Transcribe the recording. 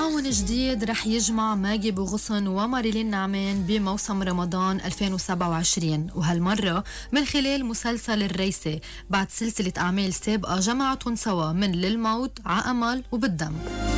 تعاون جديد رح يجمع ماجي بوغصن وماريلين نعمان بموسم رمضان 2027، وهالمرة من خلال مسلسل الريسة بعد سلسلة أعمال سابقة جمعتهم سوا من للموت عأمل وبالدم.